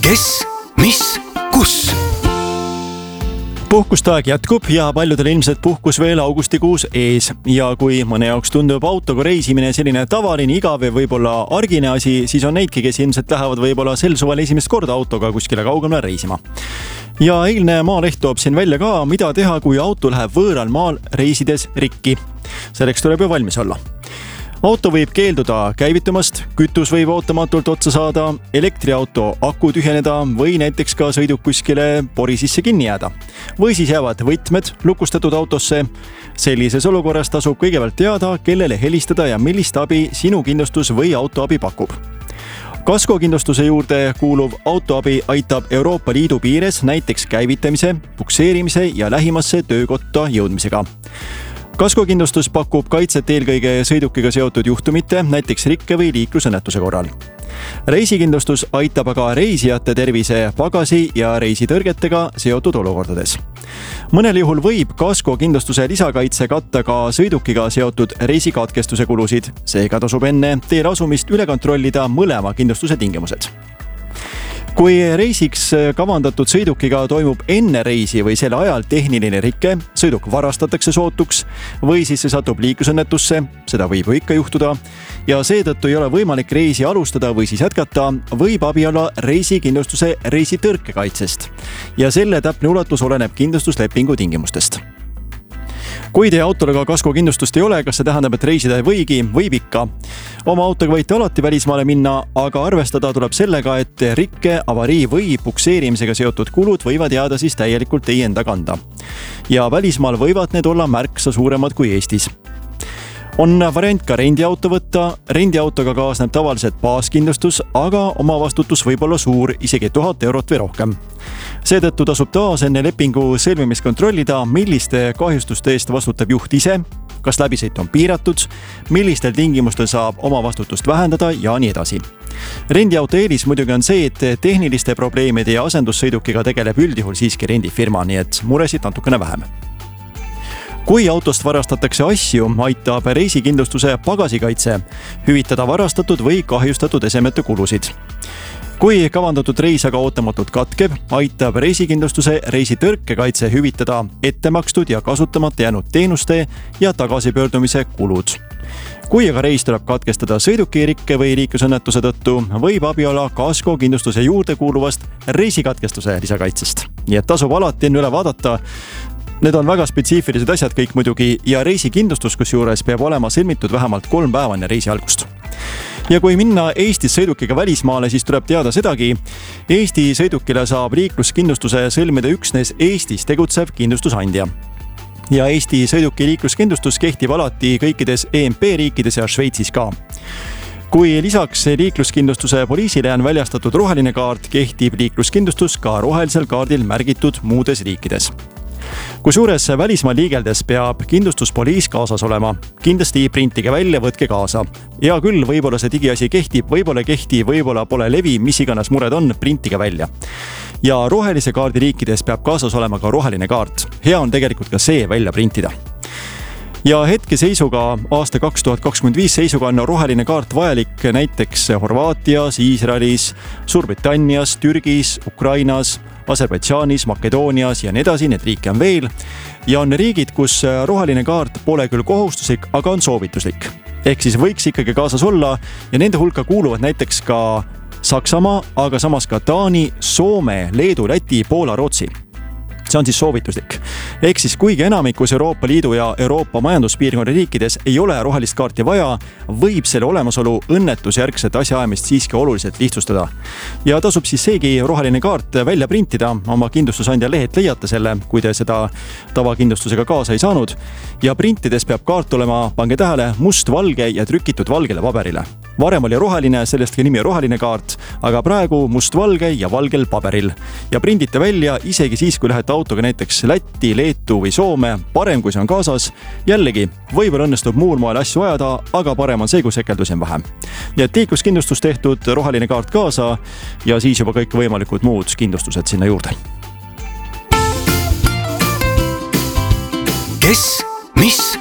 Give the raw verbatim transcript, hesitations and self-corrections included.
kes, mis, kus. Puhkustaeg jätkub ja paljudel ilmselt puhkus veel augustikuus ees. Ja kui mõne jaoks tundub autoga reisimine selline tavaline, igav ja võib-olla argine asi, siis on neidki, kes ilmselt lähevad võib-olla sel suvel esimest korda autoga kuskile kaugemale reisima. Ja eilne Maaleht toob siin välja ka, mida teha, kui auto läheb võõral maal reisides rikki. Selleks tuleb ju valmis olla. Auto võib keelduda käivitumast, kütus võib ootamatult otsa saada, elektriauto aku tühjeneda või näiteks ka sõiduk kuskile pori sisse kinni jääda. Või siis jäävad võtmed lukustatud autosse. Sellises olukorras tasub kõigepealt teada, kellele helistada ja millist abi sinu kindlustus või autoabi pakub. Kaskokindlustuse juurde kuuluv autoabi aitab Euroopa Liidu piires näiteks käivitamise, pukseerimise ja lähimasse töökotta jõudmisega. Kaskokindlustus pakub kaitset eelkõige sõidukiga seotud juhtumite, näiteks rikke või liiklusõnnetuse korral. Reisikindlustus aitab aga reisijate tervise, pagasi ja reisitõrgetega seotud olukordades. Mõnel juhul võib kaskokindlustuse lisakaitse katta ka sõidukiga seotud reisikatkestuse kulusid, seega tasub enne teele asumist üle kontrollida mõlema kindlustuse tingimused. Kui reisiks kavandatud sõidukiga toimub enne reisi või selle ajal tehniline rike, sõiduk varastatakse sootuks või siis see satub liiklusõnnetusse, seda võib ju ikka juhtuda, ja seetõttu ei ole võimalik reisi alustada või siis jätkata, võib abi olla reisikindlustuse reisitõrkekaitsest. Ja selle täpne ulatus oleneb kindlustuslepingu tingimustest. Kui teie autole ka kaskokindlustust ei ole, kas see tähendab, et reisida ei võigi, võib ikka. Oma autoga võite alati välismaale minna, aga arvestada tuleb sellega, et rikke, avarii või pukseerimisega seotud kulud võivad jääda siis täielikult teie enda kanda. Ja välismaal võivad need olla märksa suuremad kui Eestis. On variant ka rendiauto võtta. Rendiautoga kaasneb tavaliselt baaskindlustus, aga oma vastutus võib olla suur, isegi tuhat eurot või rohkem. Seetõttu tasub taas enne lepingu sõlmimist kontrollida, milliste kahjustuste eest vastutab juht ise, kas läbisõit on piiratud, millistel tingimustel saab oma vastutust vähendada ja nii edasi. Rendiauto eelis muidugi on see, et tehniliste probleemide ja asendussõidukiga tegeleb üldjuhul siiski rendifirma, nii et muresid natukene vähem. Kui autost varastatakse asju, aitab reisikindlustuse pagasikaitse hüvitada varastatud või kahjustatud esemete kulusid. Kui kavandatud reis aga ootamatult katkeb, aitab reisikindlustuse reisitõrkekaitse hüvitada ettemakstud ja kasutamata jäänud teenuste ja tagasipöördumise kulud. Kui aga reis tuleb katkestada sõidukirikke või liiklusõnnetuse tõttu, võib abi olla kaskokindlustuse juurde kuuluvast reisikatkestuse lisakaitsest. Nii et tasub alati enne üle vaadata. Need on väga spetsiifilised asjad kõik muidugi ja reisikindlustus, kus juures peab olema sõlmitud vähemalt kolm päeva enne reisi algust. Ja kui minna Eestis sõidukiga välismaale, siis tuleb teada sedagi. Eesti sõidukile saab liikluskindlustuse sõlmida üksnes Eestis tegutsev kindlustusandja. Ja Eesti sõiduki liikluskindlustus kehtib alati kõikides E M P riikides ja Šveitsis ka. Kui lisaks liikluskindlustuse poliisile on väljastatud roheline kaart, kehtib liikluskindlustus ka rohelisel kaardil märgitud muudes riikides. Kusjuures välismaal liigeldes peab kindlustuspoliis kaasas olema. Kindlasti printige välja, võtke kaasa. Ja küll, võib-olla see digiasi kehtib, võib-olla kehti, võib-olla pole levi, mis iganes mured on, printige välja. Ja rohelise kaardi riikides peab kaasas olema ka roheline kaart. Hea on tegelikult ka see välja printida. Ja hetke seisuga aasta kaks tuhat kakskümmend viis seisuga on roheline kaart vajalik näiteks Horvaatias, Iisraelis, Suurbritannias, Türgis, Ukrainas, Aserbaidžaanis, Makedoonias ja nii edasi, need riike on veel. Ja on riigid, kus roheline kaart pole küll kohustuslik, aga on soovituslik. Ehk siis võiks ikkagi kaasas olla ja nende hulka kuuluvad näiteks ka Saksamaa, aga samas ka Taani, Soome, Leedu, Läti, Poola, Rootsi. See on siis soovituslik. Ehk siis kuigi enamikus Euroopa Liidu ja Euroopa majanduspiirkonna riikides ei ole rohelist kaarti vaja, võib selle olemasolu õnnetusjärgset asjaajamist siiski oluliselt lihtsustada. Ja tasub siis seegi roheline kaart välja printida. Oma kindlustusandja lehelt leiate selle, kui te seda tavakindlustusega kaasa ei saanud. Ja printides peab kaart olema, pange tähele, must valge ja trükitud valgele paberile. Varem oli roheline, sellestki nimi roheline kaart, aga praegu must valge ja valgel paberil. Ja prindite välja isegi siis, kui lähete autoga näiteks Lätti, Leetu või Soome, parem kui see on kaasas. Jällegi, võib-olla õnnestub muul moel asju ajada, aga parem on see, kui sekeldusi on vähem. Nii et liikluskindlustus tehtud, roheline kaart kaasa ja siis juba kõik võimalikud muud kindlustused sinna juurde. Kes, mis,